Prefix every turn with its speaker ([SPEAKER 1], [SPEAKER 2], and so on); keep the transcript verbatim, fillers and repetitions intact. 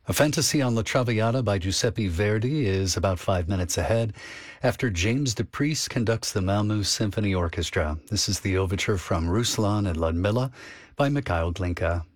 [SPEAKER 1] A Fantasy on La Traviata by Giuseppe Verdi is about five minutes ahead after James DePriest conducts the Malmö Symphony Orchestra. This is the overture from Ruslan and Ludmilla by Mikhail Glinka.